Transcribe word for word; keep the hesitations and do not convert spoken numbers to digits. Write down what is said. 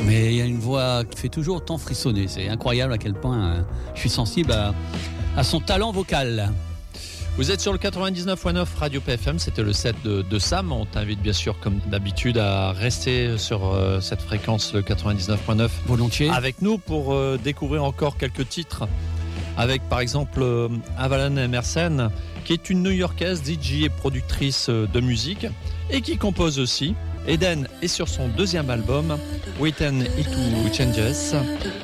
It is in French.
Mais il y a une voix qui fait toujours autant frissonner. C'est incroyable à quel point euh, je suis sensible à, à son talent vocal. Vous êtes sur le quatre-vingt-dix-neuf point neuf Radio P F M, c'était le set de, de Sam. On t'invite bien sûr comme d'habitude à rester sur euh, cette fréquence, le quatre-vingt-dix-neuf point neuf. Volontiers. Avec nous pour euh, découvrir encore quelques titres. Avec par exemple euh, Avalon Emerson, qui est une New-Yorkaise, D J et productrice euh, de musique, et qui compose aussi. Eden est sur son deuxième album, Wait and It to Changes.